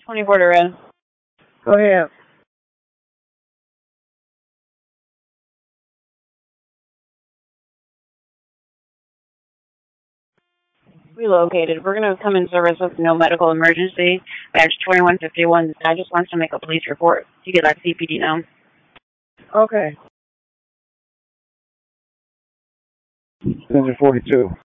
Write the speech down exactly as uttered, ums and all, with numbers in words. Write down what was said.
twenty-four to red. Go ahead. Relocated. We're going to come in service with no medical emergency. Badge twenty-one fifty-one. I just wants to make a police report to get that C P D now. Okay. Center forty-two.